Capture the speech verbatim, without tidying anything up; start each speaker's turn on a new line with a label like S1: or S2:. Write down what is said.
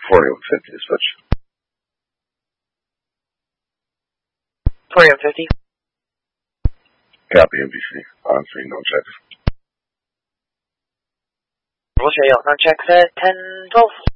S1: four A M fifty dispatch.
S2: four A M fifty.
S1: Copy, M B C. On three, no checks.
S2: We'll show you on checks at ten twelve.